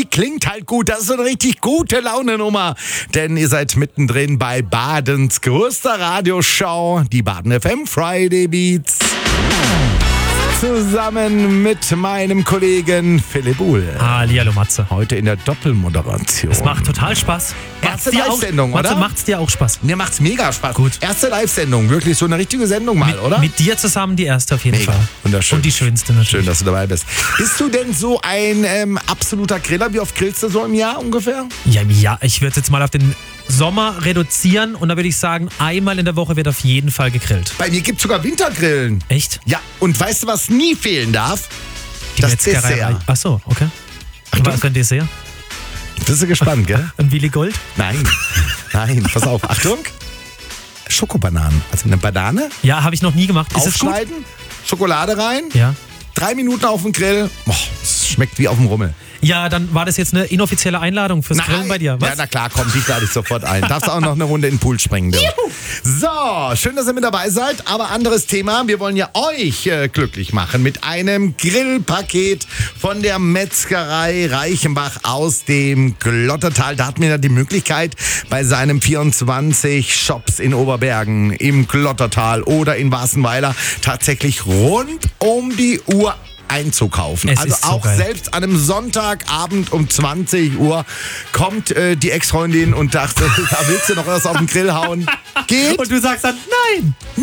die klingt halt gut. Das ist so eine richtig gute Laune-Nummer. Denn ihr seid mittendrin bei Badens größter Radioshow, die Baden FM Friday Beats. Zusammen mit meinem Kollegen Philipp Uhl. Hallihallo Matze. Heute in der Doppelmoderation. Es macht total Spaß. Erste Live-Sendung, oder? Matze, macht's dir auch Spaß? Mir macht's mega Spaß. Gut. Erste Live-Sendung, wirklich so eine richtige Sendung mal, oder? Mit dir zusammen die erste auf jeden Mega. Fall. Wunderschön. Und die schönste natürlich. Schön, dass du dabei bist. Bist du denn so ein absoluter Griller? Wie oft grillst du so im Jahr ungefähr? Ja, ich würde jetzt mal auf den Sommer reduzieren und da würde ich sagen, einmal in der Woche wird auf jeden Fall gegrillt. Bei mir gibt's sogar Wintergrillen. Echt? Ja, und weißt du, was nie fehlen darf? Die Das Metzgerei. Dessert. Ach so, okay. Achtung. Was für ein Dessert? Bist du gespannt, gell? Ein Willi Gold? Nein, pass auf. Achtung. Schokobananen. Also eine Banane, Ja, habe ich noch nie gemacht. Ist es gut? aufschneiden, Schokolade rein, Ja. 3 Minuten auf den Grill. Boah, es schmeckt wie auf dem Rummel. Ja, dann war das jetzt eine inoffizielle Einladung fürs Grillen bei dir. Was? Ja, na klar, komm, dich lade ich sofort ein. Darfst auch noch eine Runde in den Pool springen. Du. So, schön, dass ihr mit dabei seid. Aber anderes Thema. Wir wollen ja euch glücklich machen mit einem Grillpaket von der Metzgerei Reichenbach aus dem Glottertal. Da hatten wir ja die Möglichkeit, bei seinem 24 Shops in Oberbergen, im Glottertal oder in Wassenweiler tatsächlich rund um die Uhr einzukaufen. Es Also ist so auch geil. selbst an einem Sonntagabend um 20 Uhr kommt die Ex-Freundin und dachte, da willst du noch was auf den Grill hauen. Geht Und du sagst dann, nein.